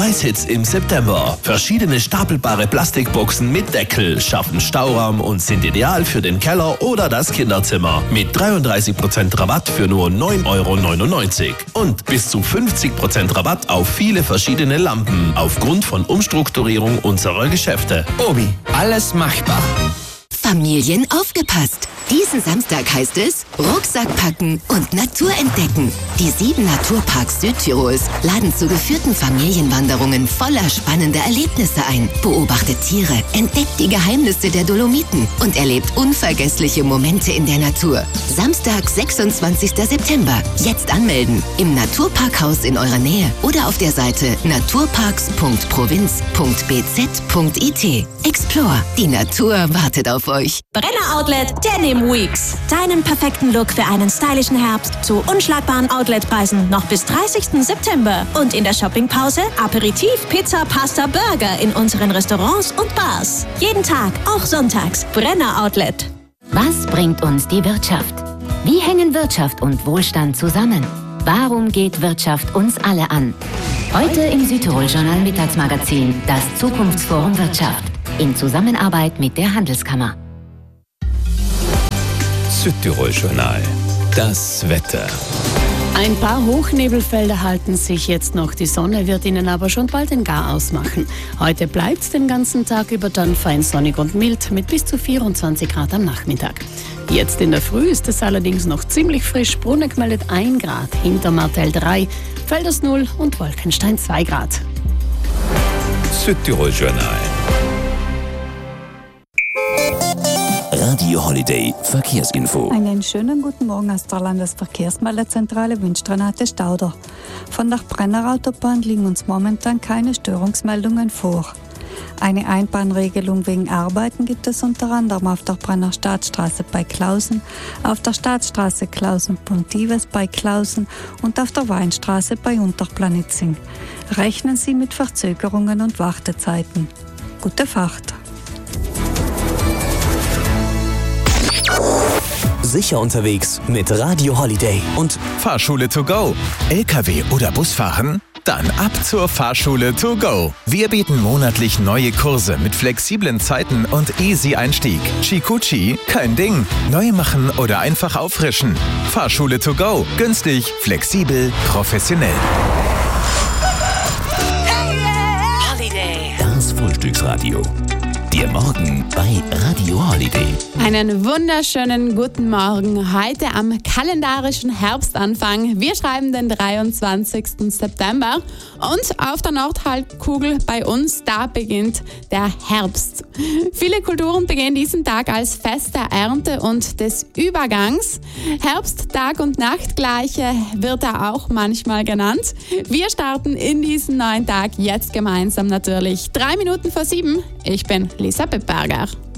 Preishits im September. Verschiedene stapelbare Plastikboxen mit Deckel schaffen Stauraum und sind ideal für den Keller oder das Kinderzimmer. Mit 33% Rabatt für nur 9,99 €. Und bis zu 50% Rabatt auf viele verschiedene Lampen aufgrund von Umstrukturierung unserer Geschäfte. Obi, alles machbar. Familien aufgepasst! Diesen Samstag heißt es Rucksack packen und Natur entdecken. Die 7 Naturparks Südtirols laden zu geführten Familienwanderungen voller spannender Erlebnisse ein. Beobachtet Tiere, entdeckt die Geheimnisse der Dolomiten und erlebt unvergessliche Momente in der Natur. Samstag, 26. September. Jetzt anmelden. Im Naturparkhaus in eurer Nähe oder auf der Seite naturparks.provinz.bz.it. Explore. Die Natur wartet auf euch. Brenner Outlet Denim Weeks. Deinen perfekten Look für einen stylischen Herbst zu unschlagbaren Outletpreisen noch bis 30. September. Und in der Shoppingpause Aperitif, Pizza, Pasta, Burger in unseren Restaurants und Bars. Jeden Tag, auch sonntags. Brenner Outlet. Was bringt uns die Wirtschaft? Wie hängen Wirtschaft und Wohlstand zusammen? Warum geht Wirtschaft uns alle an? Heute im Südtirol-Journal Mittagsmagazin das Zukunftsforum Wirtschaft in Zusammenarbeit mit der Handelskammer. Südtirol-Journal. Das Wetter. Ein paar Hochnebelfelder halten sich jetzt noch. Die Sonne wird ihnen aber schon bald den Garaus machen. Heute bleibt es den ganzen Tag über dann fein sonnig und mild mit bis zu 24 Grad am Nachmittag. Jetzt in der Früh ist es allerdings noch ziemlich frisch. Bruneck meldet 1 Grad, Hintermartell 3, Velders 0 und Wolkenstein 2 Grad. Südtirol-Journal. Radio Holiday Verkehrsinfo. Einen schönen guten Morgen aus der Landesverkehrsmeldezentrale wünscht Renate Stauder. Von der Brennerautobahn liegen uns momentan keine Störungsmeldungen vor. Eine Einbahnregelung wegen Arbeiten gibt es unter anderem auf der Brenner Staatsstraße bei Klausen, auf der Staatsstraße Klausen-Pontives bei Klausen und auf der Weinstraße bei Unterplanitzing. Rechnen Sie mit Verzögerungen und Wartezeiten. Gute Fahrt! Sicher unterwegs mit Radio Holiday und Fahrschule to go. LKW oder Busfahren? Dann ab zur Fahrschule to go. Wir bieten monatlich neue Kurse mit flexiblen Zeiten und easy Einstieg. Chikuchi, kein Ding. Neu machen oder einfach auffrischen. Fahrschule to go. Günstig, flexibel, professionell. das Frühstücksradio. Der Morgen bei Radio Holiday. Einen wunderschönen guten Morgen heute am kalendarischen Herbstanfang. Wir schreiben den 23. September und auf der Nordhalbkugel bei uns, da beginnt der Herbst. Viele Kulturen begehen diesen Tag als Fest der Ernte und des Übergangs. Herbst, Tag und Nachtgleiche wird er auch manchmal genannt. Wir starten in diesen neuen Tag jetzt gemeinsam natürlich. 3 Minuten vor 7. Ich bin Lisa Pepperger.